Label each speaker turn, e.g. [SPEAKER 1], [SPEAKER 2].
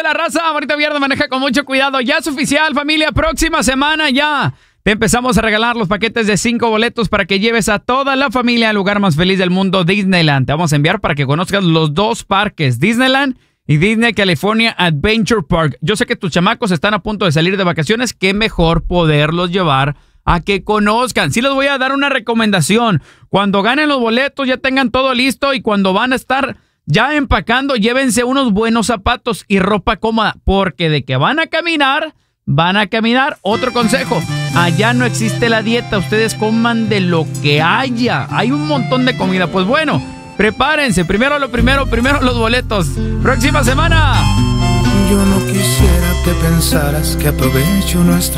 [SPEAKER 1] la raza, ahorita viernes maneja con mucho cuidado. Ya es oficial, familia, próxima semana ya te empezamos a regalar los paquetes de 5 boletos para que lleves a toda la familia al lugar más feliz del mundo, Disneyland. Te vamos a enviar para que conozcas los 2 parques, Disneyland y Disney California Adventure Park. Yo sé que tus chamacos están a punto de salir de vacaciones, qué mejor poderlos llevar a que conozcan. Sí les voy a dar una recomendación. Cuando ganen los boletos ya tengan todo listo y cuando van a estar ya empacando, llévense unos buenos zapatos y ropa cómoda, porque de que van a caminar. Otro consejo, allá no existe la dieta, ustedes coman de lo que haya. Hay un montón de comida. Pues bueno, prepárense, primero los boletos. Próxima semana.
[SPEAKER 2] Yo no quisiera que pensaras que aprovecho nuestra